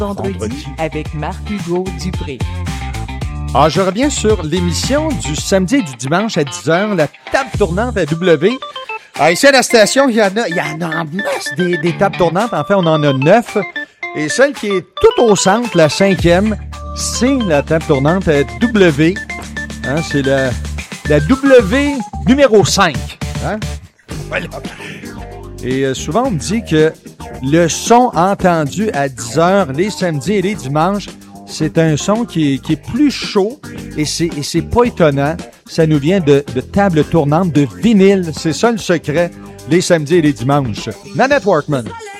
Vendredi avec Marc-Hugo Dupré. Ah, je reviens sur l'émission du samedi et du dimanche à 10h, la table tournante à W. Ah, ici à la station, il y en a en masse des tables tournantes. En fait, on en a 9. Et celle qui est tout au centre, la 5e, c'est la table tournante à W. Hein, c'est la W numéro 5. Hein? Voilà. Et souvent, on me dit que le son entendu à 10h les samedis et les dimanches, c'est un son qui est plus chaud et c'est pas étonnant. Ça nous vient de tables tournantes de vinyle. C'est ça le secret, les samedis et les dimanches. Nanette Workman.